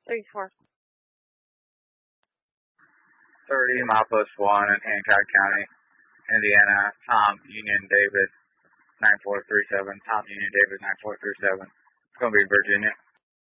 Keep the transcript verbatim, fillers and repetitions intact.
thirty-four. thirty, milepost one in Hancock County, Indiana. Tom Union David nine four three seven. Tom Union David nine four three seven. It's going to be Virginia.